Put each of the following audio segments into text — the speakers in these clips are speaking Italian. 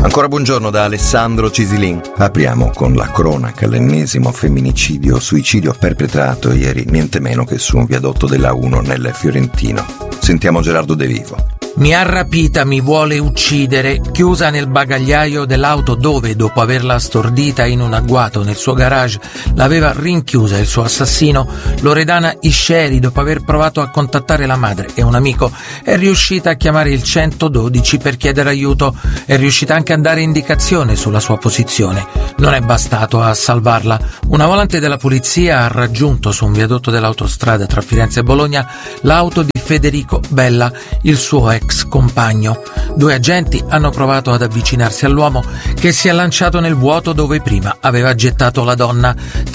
Ancora buongiorno da Alessandro Cisilin. Apriamo con la cronaca, l'ennesimo femminicidio, suicidio perpetrato ieri niente meno che su un viadotto della 1 nel Fiorentino. Sentiamo Gerardo De Vivo. Mi ha rapita, mi vuole uccidere, chiusa nel bagagliaio dell'auto dove, dopo averla stordita in un agguato nel suo garage, l'aveva rinchiusa il suo assassino. Loredana Isceri, dopo aver provato a contattare la madre e un amico, è riuscita a chiamare il 112 per chiedere aiuto. È riuscita anche a dare indicazione sulla sua posizione. Non è bastato a salvarla. Una volante della polizia ha raggiunto su un viadotto dell'autostrada tra Firenze e Bologna l'auto di Federico Bella, il suo ex compagno. 2 agenti hanno provato ad avvicinarsi all'uomo che si è lanciato nel vuoto dove prima aveva gettato la donna.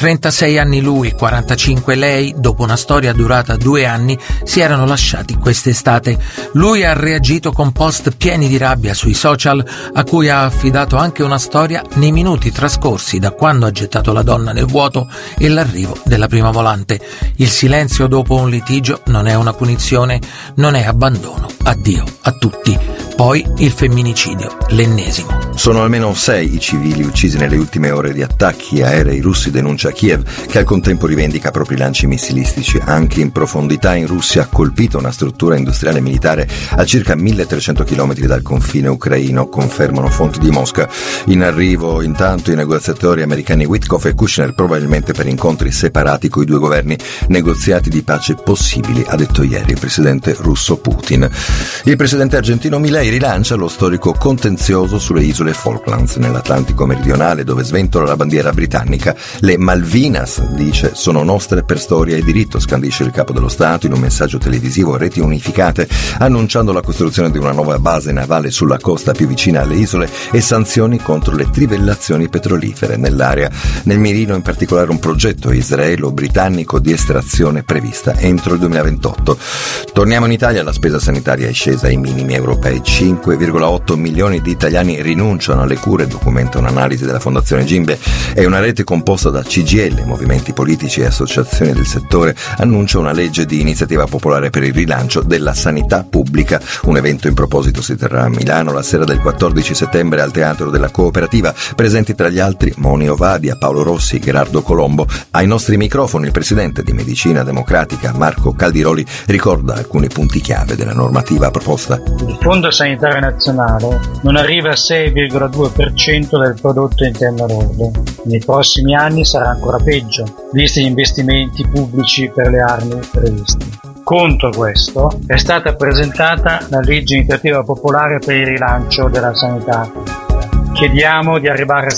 36 anni lui, 45 lei. Dopo una storia durata 2 anni si erano lasciati quest'estate. Lui ha reagito con post pieni di rabbia sui social, a cui ha affidato anche una storia nei minuti trascorsi da quando ha gettato la donna nel vuoto e l'arrivo della prima volante. Il silenzio dopo un litigio non è una punizione, non è abbandono. Addio a tutti. Poi il femminicidio, l'ennesimo. Sono almeno 6 i civili uccisi nelle ultime ore di attacchi aerei russi, denuncia Kiev, che al contempo rivendica propri lanci missilistici. Anche in profondità in Russia ha colpito una struttura industriale militare a circa 1300 km dal confine ucraino, confermano fonti di Mosca. In arrivo intanto i negoziatori americani Witkoff e Kushner, probabilmente per incontri separati coi 2 governi, negoziati di pace possibili, ha detto ieri il presidente russo Putin. Il presidente argentino Milei rilancia lo storico contenzioso sulle isole Falklands nell'Atlantico meridionale, dove sventola la bandiera britannica. Le Malvinas, dice, sono nostre per storia e diritto, scandisce il capo dello Stato in un messaggio televisivo a reti unificate, annunciando la costruzione di una nuova base navale sulla costa più vicina alle isole e sanzioni contro le trivellazioni petrolifere nell'area. Nel mirino in particolare un progetto israelo-britannico di estrazione prevista entro il 2028. Torniamo in Italia, la spesa sanitaria è scesa ai minimi europei. 5,8 milioni di italiani rinunciano alle cure, documenta un'analisi della Fondazione Gimbe. È una rete composta da CGIL, movimenti politici e associazioni del settore, annuncia una legge di iniziativa popolare per il rilancio della sanità pubblica. Un evento in proposito si terrà a Milano la sera del 14 settembre al Teatro della Cooperativa. Presenti tra gli altri Moni Ovadia, Paolo Rossi, Gerardo Colombo. Ai nostri microfoni il presidente di Medicina Democratica Marco Caldiroli ricorda alcuni punti chiave della normativa proposta. Il Fondo Sanitario Nazionale non arriva al 6,2% del prodotto interno lordo. Nei prossimi anni sarà ancora peggio, visti gli investimenti pubblici per le armi previsti. Contro questo è stata presentata la legge di iniziativa popolare per il rilancio della sanità. Chiediamo di arrivare al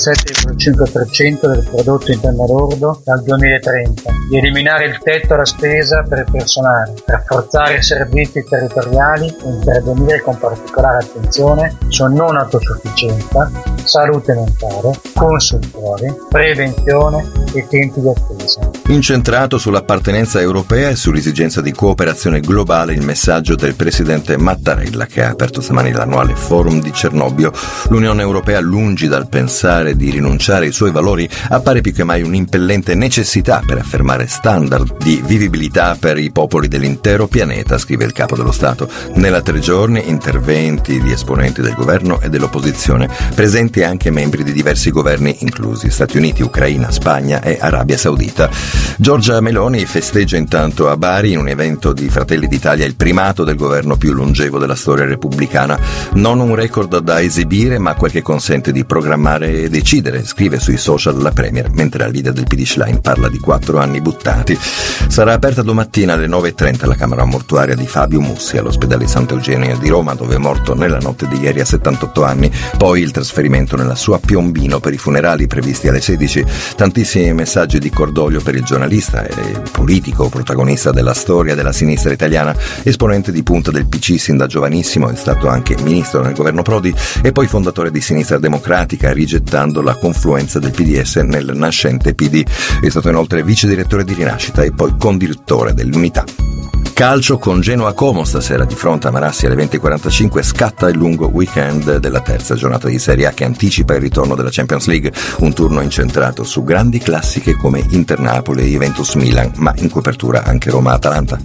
7,5% del prodotto interno lordo dal 2030, di eliminare il tetto alla spesa per il personale, rafforzare i servizi territoriali e intervenire con particolare attenzione su non autosufficienza, salute mentale, consultori, prevenzione e tempi di attesa. Incentrato sull'appartenenza europea e sull'esigenza di cooperazione globale il messaggio del presidente Mattarella, che ha aperto stamani l'annuale Forum di Cernobbio. L'Unione Europea, lungi dal pensare di rinunciare ai suoi valori, appare più che mai un'impellente necessità per affermare standard di vivibilità per i popoli dell'intero pianeta, scrive il capo dello Stato. Nella 3 giorni interventi di esponenti del governo e dell'opposizione, presenti anche membri di diversi governi, inclusi Stati Uniti, Ucraina, Spagna e Arabia Saudita. Giorgia Meloni festeggia intanto a Bari, in un evento di Fratelli d'Italia, il primato del governo più longevo della storia repubblicana. Non un record da esibire, ma quel che consente di programmare e decidere, scrive sui social la Premier, mentre la leader del PD Schlein parla di 4 anni buttati. Sarà aperta domattina alle 9:30 la camera mortuaria di Fabio Mussi all'ospedale Sant'Eugenio di Roma, dove è morto nella notte di ieri a 78 anni. Poi il trasferimento nella sua Piombino per i funerali previsti alle 16. Tantissimi messaggi di cordoglio per il giornalista e politico, protagonista della storia della sinistra italiana, esponente di punta del PC sin da giovanissimo, è stato anche ministro nel governo Prodi e poi fondatore di Sinistra Democratica, rigettando la confluenza del PDS nel nascente PD. È stato inoltre vice direttore di Rinascita e poi condirettore dell'Unità. Calcio con Genoa Como stasera di fronte a Marassi alle 20:45, scatta il lungo weekend della terza giornata di Serie A che anticipa il ritorno della Champions League, un turno incentrato su grandi classiche come Inter Napoli e Juventus Milan, ma in copertura anche Roma Atalanta.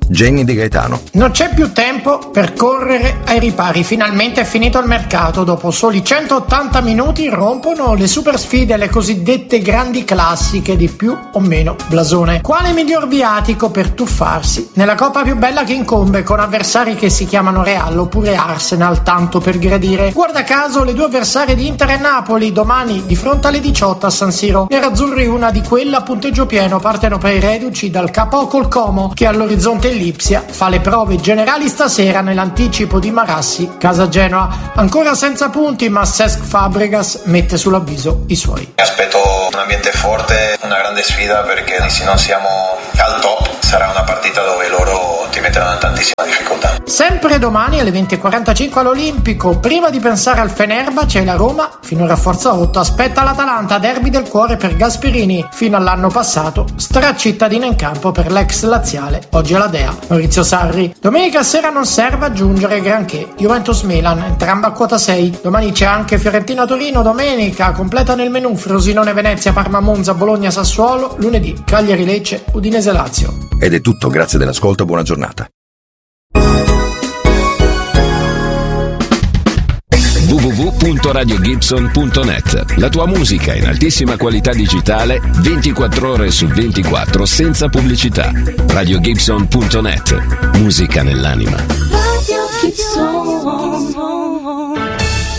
Jenny Di Gaetano. Non c'è più tempo per correre ai ripari, finalmente è finito il mercato, dopo soli 180 minuti rompono le super sfide, le cosiddette grandi classiche di più o meno blasone. Quale miglior viatico per tuffarsi nella coppa più bella che incombe, con avversari che si chiamano Real oppure Arsenal, tanto per gradire. Guarda caso le due avversarie di Inter e Napoli domani di fronte alle 18 a San Siro. Nerazzurri una di quelle a punteggio pieno partono per i reduci dal KO col Como, che all'orizzonte Lipsia fa le prove generali stasera nell'anticipo di Marassi casa Genoa. Ancora senza punti, ma Cesc Fabregas mette sull'avviso i suoi. Aspetto un ambiente forte, una grande sfida, perché se non siamo al top sarà una partita dove loro ti metteranno in tantissima difficoltà. Sempre domani alle 20:45 all'Olimpico, prima di pensare al Fenerbahce, la Roma, finora a forza 8, aspetta l'Atalanta, derby del cuore per Gasperini, fino all'anno passato stracittadina in campo per l'ex laziale, oggi alla Dea, Maurizio Sarri. Domenica sera non serve aggiungere granché, Juventus-Milan, entrambe a quota 6, domani c'è anche Fiorentina-Torino, domenica completa nel menù Frosinone-Venezia, Parma-Monza, Bologna-Sassuolo, lunedì Cagliari-Lecce, Udinese-Lazio. Ed è tutto, grazie dell'ascolto, buona giornata. www.radiogibson.net. La tua musica in altissima qualità digitale 24 ore su 24 senza pubblicità. radiogibson.net. Musica nell'anima. Radio Gibson.